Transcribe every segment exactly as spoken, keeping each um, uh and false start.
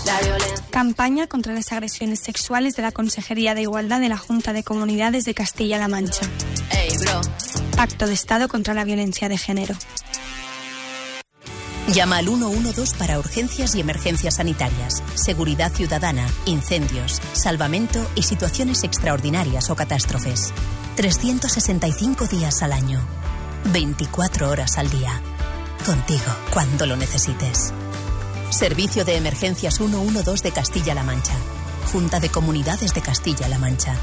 Campaña contra las agresiones sexuales de la Consejería de Igualdad de la Junta de Comunidades de Castilla-La Mancha. Hey, bro. Pacto de Estado contra la violencia de género. Llama al uno uno dos para urgencias y emergencias sanitarias, seguridad ciudadana, incendios, salvamento y situaciones extraordinarias o catástrofes. trescientos sesenta y cinco días al año, veinticuatro horas al día. Contigo cuando lo necesites. Servicio de Emergencias uno uno dos de Castilla-La Mancha. Junta de Comunidades de Castilla-La Mancha.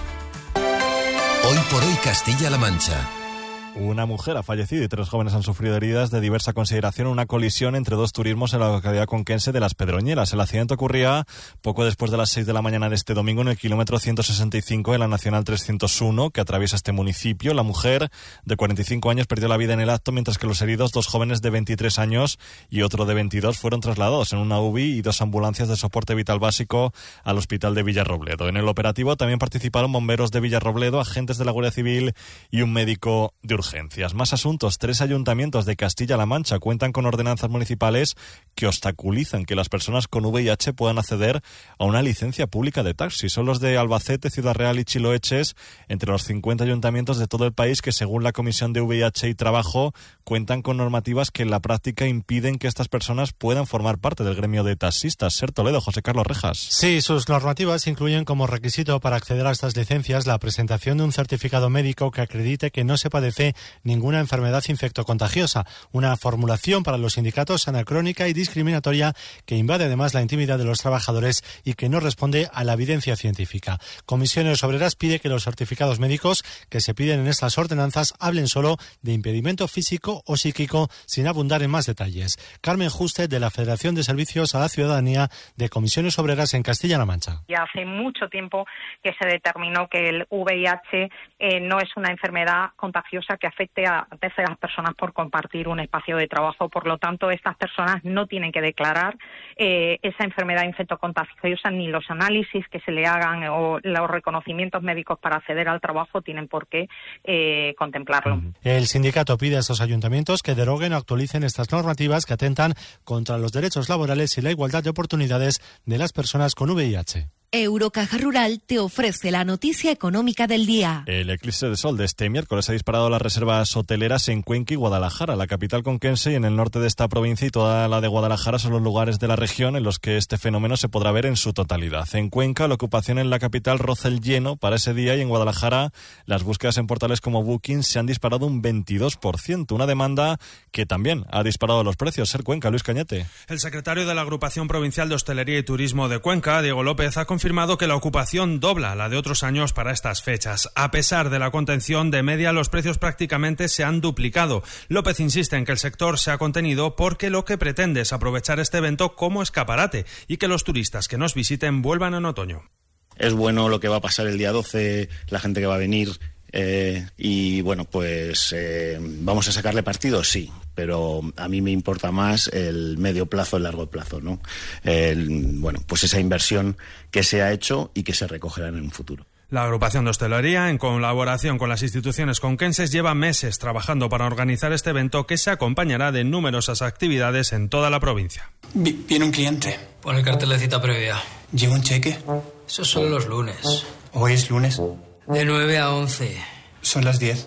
Hoy por hoy Castilla-La Mancha. Una mujer ha fallecido y tres jóvenes han sufrido heridas de diversa consideración en una colisión entre dos turismos en la localidad conquense de Las Pedroñeras. El accidente ocurría poco después de las seis de la mañana de este domingo en el kilómetro ciento sesenta y cinco de la Nacional trescientos uno que atraviesa este municipio. La mujer de cuarenta y cinco años perdió la vida en el acto, mientras que los heridos, dos jóvenes de veintitrés años y otro de veintidós, fueron trasladados en una U B I y dos ambulancias de soporte vital básico al hospital de Villarrobledo. En el operativo también participaron bomberos de Villarrobledo, agentes de la Guardia Civil y un médico de urgencias. Más asuntos. Tres ayuntamientos de Castilla-La Mancha cuentan con ordenanzas municipales que obstaculizan que las personas con V I H puedan acceder a una licencia pública de taxi. Son los de Albacete, Ciudad Real y Chiloeches, entre los cincuenta ayuntamientos de todo el país que, según la Comisión de V I H y Trabajo, cuentan con normativas que en la práctica impiden que estas personas puedan formar parte del gremio de taxistas. Ser Toledo, José Carlos Rejas. Sí, sus normativas incluyen como requisito para acceder a estas licencias la presentación de un certificado médico que acredite que no se padece ninguna enfermedad infectocontagiosa, una formulación para los sindicatos anacrónica y discriminatoria que invade además la intimidad de los trabajadores y que no responde a la evidencia científica. Comisiones Obreras pide que los certificados médicos que se piden en estas ordenanzas hablen solo de impedimento físico o psíquico, sin abundar en más detalles. Carmen Juste, de la Federación de Servicios a la Ciudadanía de Comisiones Obreras en Castilla-La Mancha. Ya hace mucho tiempo que se determinó que el V I H eh, no es una enfermedad contagiosa que afecte a terceras personas por compartir un espacio de trabajo. Por lo tanto, estas personas no tienen que declarar eh, esa enfermedad infectocontagiosa, ni los análisis que se le hagan o los reconocimientos médicos para acceder al trabajo tienen por qué eh, contemplarlo. El sindicato pide a estos ayuntamientos que deroguen o actualicen estas normativas que atentan contra los derechos laborales y la igualdad de oportunidades de las personas con V I H. Eurocaja Rural te ofrece la noticia económica del día. El eclipse de sol de este miércoles ha disparado las reservas hoteleras en Cuenca y Guadalajara. La capital conquense y en el norte de esta provincia y toda la de Guadalajara son los lugares de la región en los que este fenómeno se podrá ver en su totalidad. En Cuenca, la ocupación en la capital roza el lleno para ese día, y en Guadalajara las búsquedas en portales como Booking se han disparado un veintidós por ciento, una demanda que también ha disparado los precios. Ser Cuenca, Luis Cañete. El secretario de la Agrupación Provincial de Hostelería y Turismo de Cuenca, Diego López, ha confirmado que la ocupación dobla la de otros años para estas fechas. A pesar de la contención, de media los precios prácticamente se han duplicado. López insiste en que el sector se ha contenido porque lo que pretende es aprovechar este evento como escaparate y que los turistas que nos visiten vuelvan en otoño. Es bueno lo que va a pasar el día doce, la gente que va a venir. Eh, y bueno, pues eh, vamos a sacarle partido, sí, pero a mí me importa más el medio plazo, el largo plazo, ¿no? El, bueno, pues esa inversión que se ha hecho y que se recogerá en un futuro. La agrupación de hostelería, en colaboración con las instituciones conquenses, lleva meses trabajando para organizar este evento que se acompañará de numerosas actividades en toda la provincia. Viene un cliente. Pon el cartel de cita previa. ¿Lleva un cheque? Esos son los lunes. ¿Hoy es lunes? De nueve a once. Son las diez.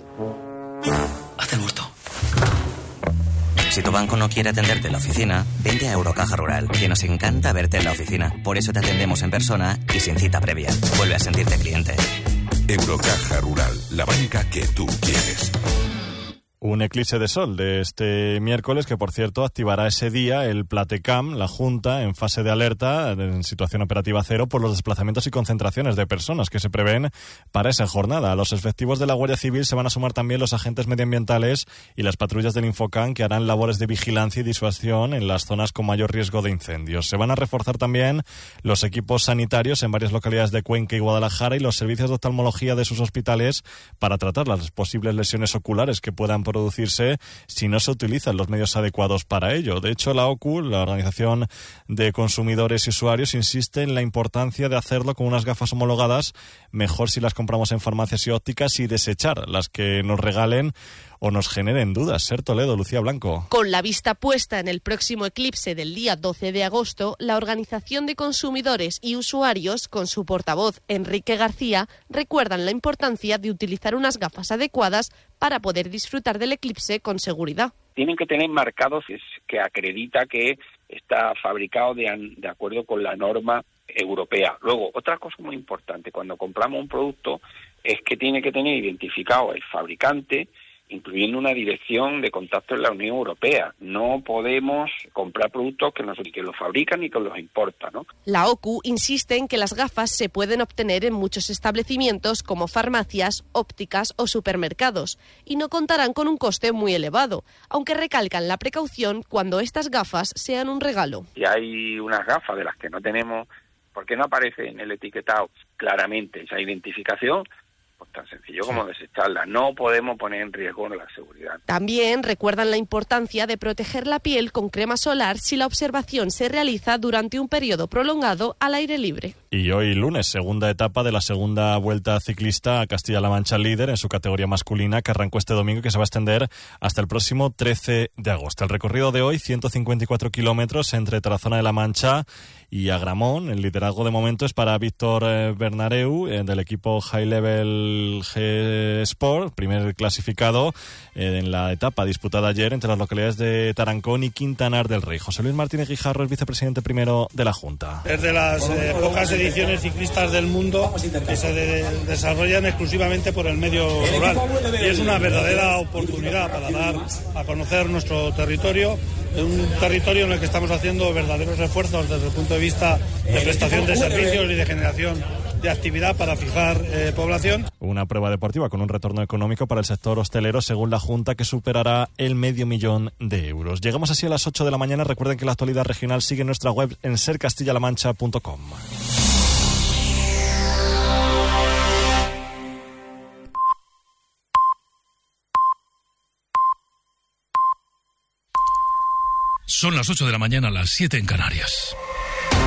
Haz el muerto. Si tu banco no quiere atenderte en la oficina, vente a Eurocaja Rural, que nos encanta verte en la oficina. Por eso te atendemos en persona y sin cita previa. Vuelve a sentirte cliente. Eurocaja Rural, la banca que tú quieres. Un eclipse de sol de este miércoles que, por cierto, activará ese día el Platecam, la Junta, en fase de alerta, en situación operativa cero, por los desplazamientos y concentraciones de personas que se prevén para esa jornada. A los efectivos de la Guardia Civil se van a sumar también los agentes medioambientales y las patrullas del Infocam, que harán labores de vigilancia y disuasión en las zonas con mayor riesgo de incendios. Se van a reforzar también los equipos sanitarios en varias localidades de Cuenca y Guadalajara y los servicios de oftalmología de sus hospitales para tratar las posibles lesiones oculares que puedan producirse si no se utilizan los medios adecuados para ello. De hecho, la O C U, la Organización de Consumidores y Usuarios, insiste en la importancia de hacerlo con unas gafas homologadas, mejor si las compramos en farmacias y ópticas, y desechar las que nos regalen o nos generen dudas. Ser Toledo, Lucía Blanco. Con la vista puesta en el próximo eclipse del día doce de agosto, la Organización de Consumidores y Usuarios, con su portavoz Enrique García, recuerdan la importancia de utilizar unas gafas adecuadas para poder disfrutar del eclipse con seguridad. Tienen que tener marcados que acredita que está fabricado de, de acuerdo con la norma europea. Luego, otra cosa muy importante, cuando compramos un producto, es que tiene que tener identificado el fabricante, incluyendo una dirección de contacto en la Unión Europea. No podemos comprar productos que, nos, que los fabrican y que los importan, ¿no? La O C U insiste en que las gafas se pueden obtener en muchos establecimientos como farmacias, ópticas o supermercados y no contarán con un coste muy elevado, aunque recalcan la precaución cuando estas gafas sean un regalo. Y hay unas gafas de las que no tenemos, porque no aparece en el etiquetado claramente esa identificación, pues tan sencillo como desecharla. No podemos poner en riesgo la seguridad. También recuerdan la importancia de proteger la piel con crema solar si la observación se realiza durante un periodo prolongado al aire libre. Y hoy lunes, segunda etapa de la segunda Vuelta Ciclista a Castilla-La Mancha líder en su categoría masculina, que arrancó este domingo y que se va a extender hasta el próximo trece de agosto. El recorrido de hoy, ciento cincuenta y cuatro kilómetros entre Tarazona de la Mancha y Agramón. El liderazgo de momento es para Víctor eh, Bernareu, eh, del equipo High Level G Sport, primer clasificado eh, en la etapa disputada ayer entre las localidades de Tarancón y Quintanar del Rey. José Luis Martínez Guijarro es vicepresidente primero de la Junta. Es de las eh, pocas ediciones ciclistas del mundo que se de- desarrollan exclusivamente por el medio rural, y es una verdadera oportunidad para dar a conocer nuestro territorio, un territorio en el que estamos haciendo verdaderos esfuerzos desde el punto de vista de prestación de servicios y de generación de actividad para fijar eh, población. Una prueba deportiva con un retorno económico para el sector hostelero, según la Junta, que superará el medio millón de euros. Llegamos así a las ocho de la mañana. Recuerden que la actualidad regional sigue en nuestra web en ser castilla la mancha punto com. Son las ocho de la mañana, las siete en Canarias.